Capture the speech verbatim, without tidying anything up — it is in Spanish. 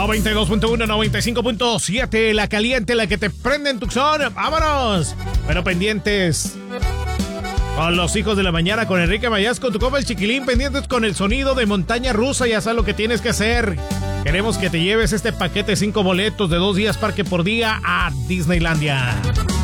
noventa y dos punto uno, noventa y cinco punto siete, la caliente, la que te prende en Tucson. ¡Vámonos! Pero pendientes con los hijos de la mañana, con Enrique Mayas, con tu compa el Chiquilín, pendientes con el sonido de montaña rusa. Ya sabes lo que tienes que hacer. Queremos que te lleves este paquete, cinco boletos de dos días parque por día a Disneylandia.